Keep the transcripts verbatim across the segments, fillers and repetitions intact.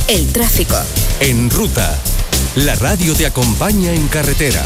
El tráfico. En Ruta, la radio te acompaña en carretera.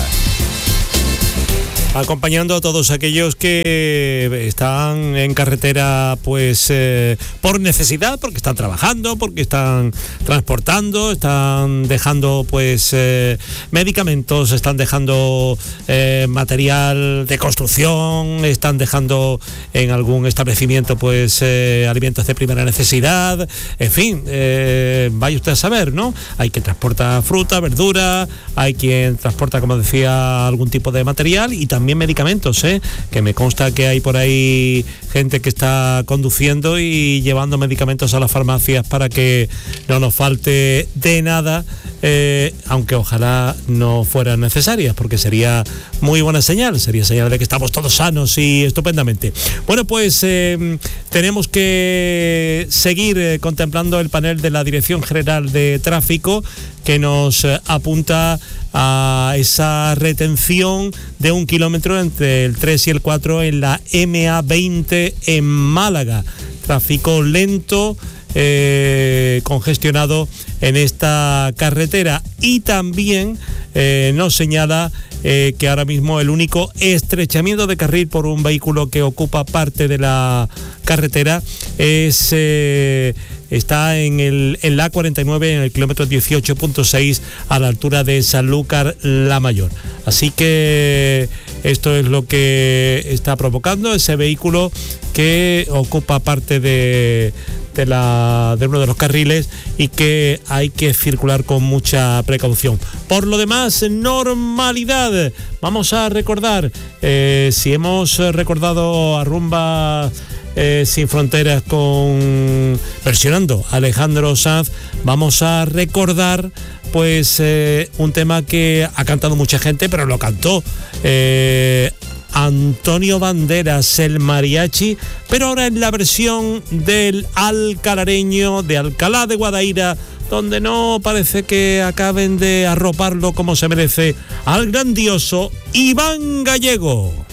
Acompañando a todos aquellos que están en carretera pues eh, por necesidad, porque están trabajando, porque están transportando, están dejando pues eh, medicamentos, están dejando eh, material de construcción, están dejando en algún establecimiento pues eh, alimentos de primera necesidad, en fin, eh, vaya usted a saber, ¿no? Hay quien transporta fruta, verdura, hay quien transporta, como decía, algún tipo de material y también También medicamentos, ¿eh? Que me consta que hay por ahí gente que está conduciendo y llevando medicamentos a las farmacias para que no nos falte de nada, eh, aunque ojalá no fueran necesarias, porque sería muy buena señal, sería señal de que estamos todos sanos y estupendamente. Bueno, pues eh, tenemos que seguir eh, contemplando el panel de la Dirección General de Tráfico, que nos eh, apunta a esa retención de un kilómetro entre el tres y el cuatro en la eme a veinte en Málaga. Tráfico lento, eh, congestionado en esta carretera, y también eh, nos señala eh, que ahora mismo el único estrechamiento de carril por un vehículo que ocupa parte de la carretera es eh, está en el en la A cuarenta y nueve, en el kilómetro dieciocho punto seis, a la altura de Sanlúcar la Mayor. Así que esto es lo que está provocando ese vehículo que ocupa parte de de, la, de uno de los carriles y que hay que circular con mucha precaución. Por lo demás, normalidad. Vamos a recordar, eh, si hemos recordado a Rumba eh, Sin Fronteras con versionando a Alejandro Sanz, vamos a recordar pues eh, un tema que ha cantado mucha gente, pero lo cantó eh, Antonio Banderas, el mariachi, pero ahora en la versión del alcalareño de Alcalá de Guadaira, donde no parece que acaben de arroparlo como se merece al grandioso Iván Gallego.